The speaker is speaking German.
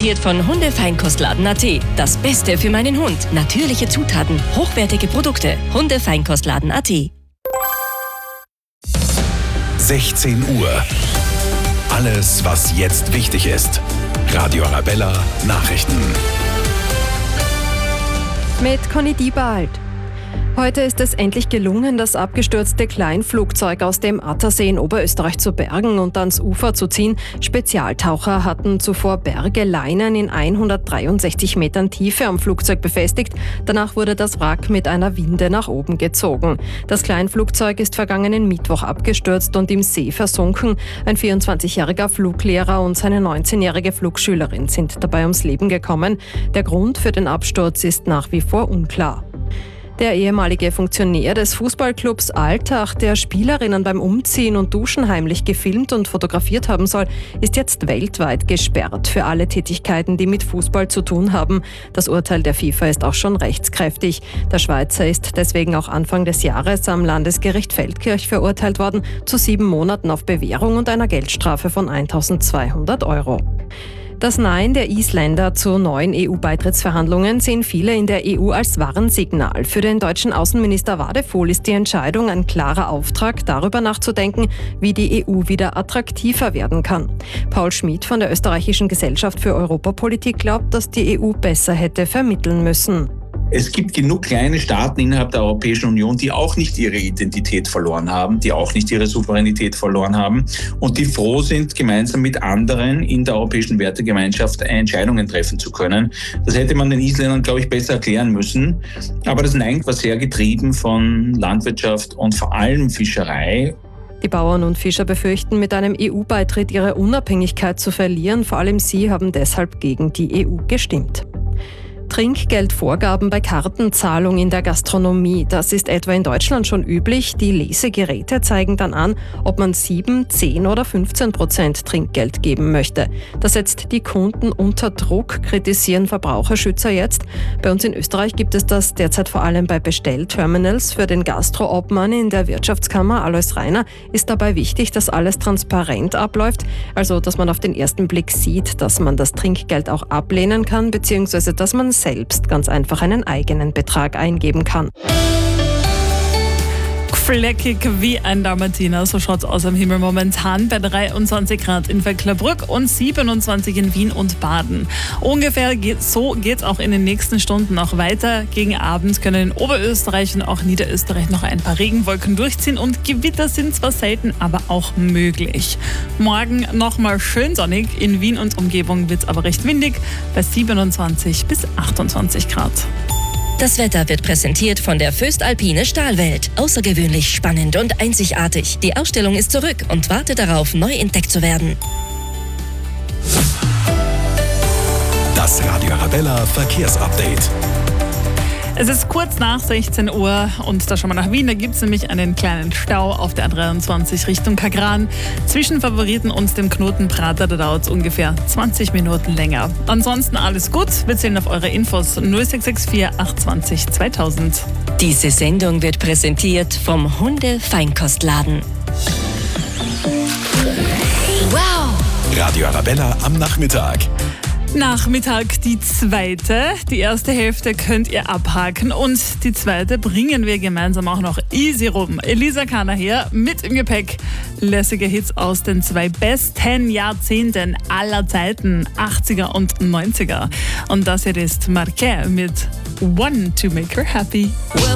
präsentiert von Hundefeinkostladen.at. Das Beste für meinen Hund. Natürliche Zutaten, hochwertige Produkte. Hundefeinkostladen.at. 16 Uhr. Alles, was jetzt wichtig ist. Radio Arabella Nachrichten. Mit Conny Diebald. Heute ist es endlich gelungen, das abgestürzte Kleinflugzeug aus dem Attersee in Oberösterreich zu bergen und ans Ufer zu ziehen. Spezialtaucher hatten zuvor Bergeleinen in 163 Metern Tiefe am Flugzeug befestigt. Danach wurde das Wrack mit einer Winde nach oben gezogen. Das Kleinflugzeug ist vergangenen Mittwoch abgestürzt und im See versunken. Ein 24-jähriger Fluglehrer und seine 19-jährige Flugschülerin sind dabei ums Leben gekommen. Der Grund für den Absturz ist nach wie vor unklar. Der ehemalige Funktionär des Fußballclubs Altach, der Spielerinnen beim Umziehen und Duschen heimlich gefilmt und fotografiert haben soll, ist jetzt weltweit gesperrt für alle Tätigkeiten, die mit Fußball zu tun haben. Das Urteil der FIFA ist auch schon rechtskräftig. Der Schweizer ist deswegen auch Anfang des Jahres am Landesgericht Feldkirch verurteilt worden zu 7 Monaten auf Bewährung und einer Geldstrafe von 1.200 €. Das Nein der Isländer zu neuen EU-Beitrittsverhandlungen sehen viele in der EU als Warnsignal. Für den deutschen Außenminister Wadefuhl ist die Entscheidung ein klarer Auftrag, darüber nachzudenken, wie die EU wieder attraktiver werden kann. Paul Schmid von der Österreichischen Gesellschaft für Europapolitik glaubt, dass die EU besser hätte vermitteln müssen. Es gibt genug kleine Staaten innerhalb der Europäischen Union, die auch nicht ihre Identität verloren haben, die auch nicht ihre Souveränität verloren haben und die froh sind, gemeinsam mit anderen in der europäischen Wertegemeinschaft Entscheidungen treffen zu können. Das hätte man den Isländern, glaube ich, besser erklären müssen. Aber das Nein war sehr getrieben von Landwirtschaft und vor allem Fischerei. Die Bauern und Fischer befürchten, mit einem EU-Beitritt ihre Unabhängigkeit zu verlieren. Vor allem sie haben deshalb gegen die EU gestimmt. Trinkgeldvorgaben bei Kartenzahlung in der Gastronomie. Das ist etwa in Deutschland schon üblich. Die Lesegeräte zeigen dann an, ob man 7, 10 oder 15% Trinkgeld geben möchte. Das setzt die Kunden unter Druck, kritisieren Verbraucherschützer jetzt. Bei uns in Österreich gibt es das derzeit vor allem bei Bestellterminals. Für den Gastroobmann in der Wirtschaftskammer, Alois Rainer, ist dabei wichtig, dass alles transparent abläuft. Also, dass man auf den ersten Blick sieht, dass man das Trinkgeld auch ablehnen kann, beziehungsweise dass man selbst ganz einfach einen eigenen Betrag eingeben kann. Fleckig wie ein Dalmatiner, so schaut es aus am Himmel momentan bei 23 Grad in Vöcklerbruck und 27 in Wien und Baden. Ungefähr so geht es auch in den nächsten Stunden noch weiter. Gegen Abend können in Oberösterreich und auch Niederösterreich noch ein paar Regenwolken durchziehen und Gewitter sind zwar selten, aber auch möglich. Morgen nochmal schön sonnig, in Wien und Umgebung wird es aber recht windig, bei 27 bis 28 Grad. Das Wetter wird präsentiert von der Föstalpine Stahlwelt. Außergewöhnlich spannend und einzigartig. Die Ausstellung ist zurück und wartet darauf, neu entdeckt zu werden. Das Radio Arabella Verkehrsupdate. Es ist kurz nach 16 Uhr und da schauen wir nach Wien. Da gibt es nämlich einen kleinen Stau auf der A23 Richtung Kagran. Zwischen Favoriten und dem Knoten Prater, da dauert es ungefähr 20 Minuten länger. Ansonsten alles gut. Wir zählen auf eure Infos 0664 820 2000. Diese Sendung wird präsentiert vom Hundefeinkostladen. Wow! Radio Arabella am Nachmittag. Nachmittag die zweite. Die erste Hälfte könnt ihr abhaken und die zweite bringen wir gemeinsam auch noch easy rum. Elisa Kana hier mit im Gepäck. Lässige Hits aus den 2 besten Jahrzehnten aller Zeiten, 80er und 90er. Und das hier ist Marquet mit One to Make Her Happy.